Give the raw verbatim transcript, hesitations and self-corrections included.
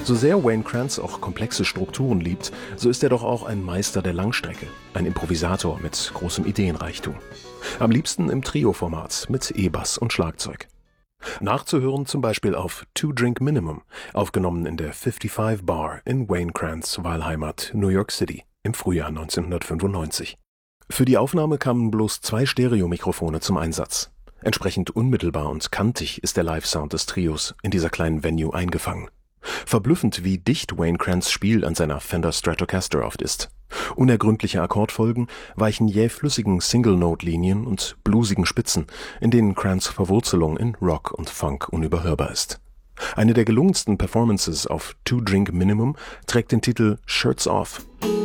So sehr Wayne Krantz auch komplexe Strukturen liebt, so ist er doch auch ein Meister der Langstrecke, ein Improvisator mit großem Ideenreichtum. Am liebsten im Trio-Format mit E-Bass und Schlagzeug. Nachzuhören zum Beispiel auf Two Drink Minimum, aufgenommen in der fifty-five Bar in Wayne Krantz' Wahlheimat New York City im Frühjahr neunzehnhundertfünfundneunzig. Für die Aufnahme kamen bloß zwei Stereomikrofone zum Einsatz. Entsprechend unmittelbar und kantig ist der Live-Sound des Trios in dieser kleinen Venue eingefangen. Verblüffend, wie dicht Wayne Krantz' Spiel an seiner Fender Stratocaster oft ist. Unergründliche Akkordfolgen weichen jäh flüssigen Single-Note-Linien und bluesigen Spitzen, in denen Krantz' Verwurzelung in Rock und Funk unüberhörbar ist. Eine der gelungensten Performances auf Two Drink Minimum trägt den Titel Shirts Off.